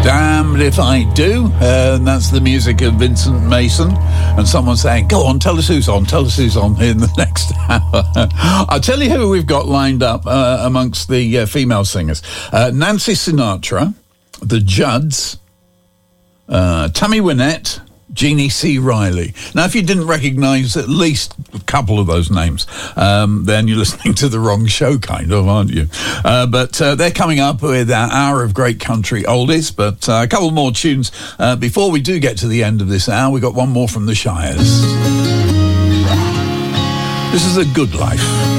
Damned if I do. And that's the music of Vincent Mason. And someone saying, go on, tell us who's on in the next hour. I'll tell you who we've got lined up amongst the female singers. Nancy Sinatra, the Judds, Tammy Wynette, Jeannie C. Riley. Now, if you didn't recognise at least a couple of those names, then you're listening to the wrong show, kind of, aren't you? But they're coming up with our hour of great country oldies. But a couple more tunes before we do get to the end of this hour. We've got one more from the Shires. This is A Good Life.